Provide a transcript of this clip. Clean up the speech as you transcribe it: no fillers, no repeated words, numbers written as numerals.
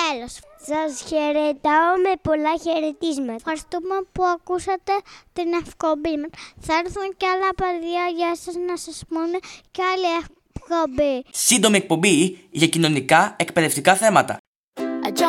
Τέλος. Σας χαιρετάω με πολλά χαιρετίσματα. Ευχαριστούμε που ακούσατε την εκπομπή μας. Θα έρθουν και άλλα παιδιά για σας να σας πούνε και άλλη εκπομπή. Σύντομη εκπομπή για κοινωνικά εκπαιδευτικά θέματα.